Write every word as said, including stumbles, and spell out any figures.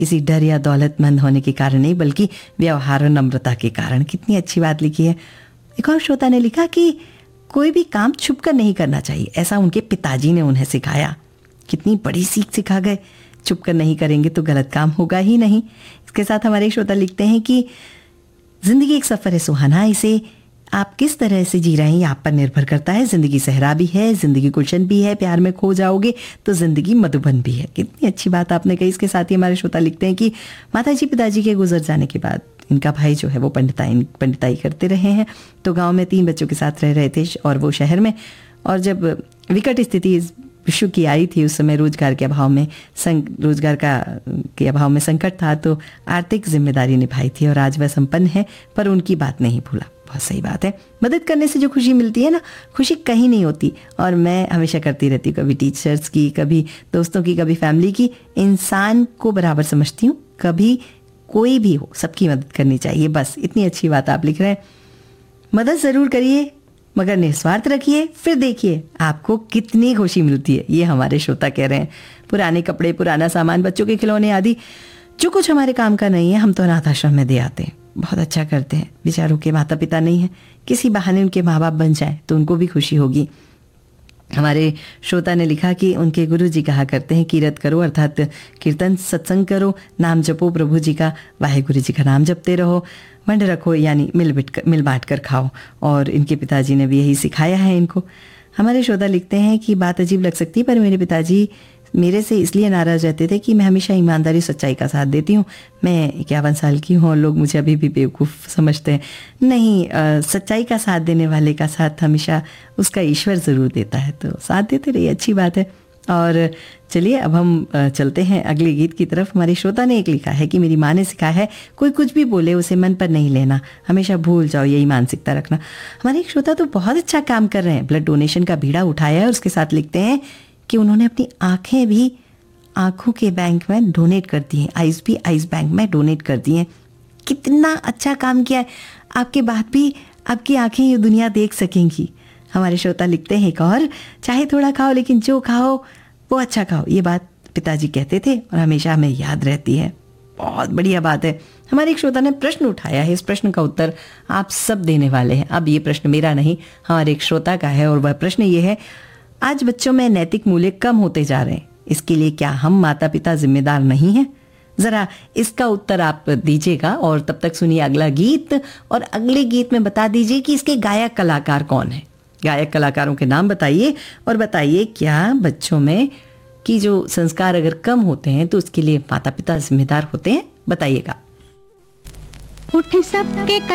किसी डर या दौलतमंद होने के कारण नहीं, बल्कि व्यवहार और नम्रता के कारण। कितनी अच्छी बात लिखी है। एक और श्रोता ने लिखा कि कोई भी काम छुपकर नहीं करना चाहिए, ऐसा उनके पिताजी ने उन्हें सिखाया। कितनी बड़ी सीख सिखा गए। छुपकर नहीं करेंगे तो गलत काम होगा ही नहीं। इसके साथ हमारे श्रोता लिखते हैं कि जिंदगी एक सफ़र है सुहाना, इसे आप किस तरह से जी रहे हैं ये आप पर निर्भर करता है। जिंदगी सहरा भी है, जिंदगी गुलशन भी है, प्यार में खो जाओगे तो जिंदगी मधुबन भी है। कितनी अच्छी बात आपने कही। इसके साथ ही हमारे श्रोता लिखते हैं कि माताजी पिताजी के गुजर जाने के बाद इनका भाई जो है वो पंडिताई पंडिताई करते रहे हैं। तो गांव में तीन बच्चों के साथ रह रहे थे और वो शहर में। और जब विकट स्थिति विश्व की आई थी, उस समय रोजगार के अभाव में संग रोजगार का के अभाव में संकट था, तो आर्थिक जिम्मेदारी निभाई थी और आज वह संपन्न है, पर उनकी बात नहीं भूला। बहुत सही बात है। मदद करने से जो खुशी मिलती है ना, खुशी कहीं नहीं होती। और मैं हमेशा करती रहती हूँ, कभी टीचर्स की, कभी दोस्तों की, कभी फैमिली की। इंसान को बराबर समझती हूँ, कभी कोई भी हो सबकी मदद करनी चाहिए। बस इतनी अच्छी बात आप लिख रहे हैं। मदद ज़रूर करिए मगर निस्वार्थ रखिए, फिर देखिए आपको कितनी खुशी मिलती है। ये हमारे श्रोता कह रहे हैं। पुराने कपड़े, पुराना सामान, बच्चों के खिलौने आदि जो कुछ हमारे काम का नहीं है, हम तो अनाथ आश्रम में दे आते हैं। बहुत अच्छा करते हैं। बेचारों के माता पिता नहीं है, किसी बहाने उनके माँ बाप बन जाए तो उनको भी खुशी होगी। हमारे श्रोता ने लिखा कि उनके गुरु जी कहा करते हैं, कीरत करो अर्थात कीर्तन सत्संग करो, नाम जपो प्रभु जी का, वाहेगुरु जी का नाम जपते रहो, वंड रखो यानी मिल बिट कर मिल बांट कर खाओ। और इनके पिताजी ने भी यही सिखाया है इनको। हमारे श्रोता लिखते हैं कि बात अजीब लग सकती है, पर मेरे पिताजी मेरे से इसलिए नाराज़ रहते थे कि मैं हमेशा ईमानदारी सच्चाई का साथ देती हूँ। मैं इक्यावन साल की हूँ और लोग मुझे अभी भी बेवकूफ़ समझते हैं। नहीं, आ, सच्चाई का साथ देने वाले का साथ हमेशा उसका ईश्वर ज़रूर देता है, तो साथ देते रहिए, अच्छी बात है। और चलिए अब हम चलते हैं अगले गीत की तरफ। हमारी श्रोता ने एक लिखा है कि मेरी माँ ने सिखाया है, कोई कुछ भी बोले उसे मन पर नहीं लेना, हमेशा भूल जाओ, यही मानसिकता रखना। हमारे एक श्रोता तो बहुत अच्छा काम कर रहे हैं, ब्लड डोनेशन का बीड़ा उठाया है और उसके साथ लिखते हैं कि उन्होंने अपनी आंखें भी आंखों के बैंक में डोनेट कर दी हैं, आइज़ भी आइज़ बैंक में डोनेट कर दी हैं। कितना अच्छा काम किया है। आपके बाद भी आपकी आंखें ये दुनिया देख सकेंगी। हमारे श्रोता लिखते हैं एक और, चाहे थोड़ा खाओ लेकिन जो खाओ वो अच्छा खाओ। ये बात पिताजी कहते थे और हमेशा हमें याद रहती है। बहुत बढ़िया बात है। हमारे एक श्रोता ने प्रश्न उठाया है, इस प्रश्न का उत्तर आप सब देने वाले हैं। अब ये प्रश्न मेरा नहीं, हमारे एक श्रोता का है और वह प्रश्न ये है, आज बच्चों में नैतिक मूल्य कम होते जा रहे हैं, इसके लिए क्या हम माता पिता जिम्मेदार नहीं हैं? जरा इसका उत्तर आप दीजिएगा। और तब तक सुनिए अगला गीत, और अगले गीत में बता दीजिए कि इसके गायक कलाकार कौन है। गायक कलाकारों के नाम बताइए और बताइए क्या बच्चों में कि जो संस्कार अगर कम होते हैं तो उसके लिए माता पिता जिम्मेदार होते हैं, बताइएगा। उठ सबके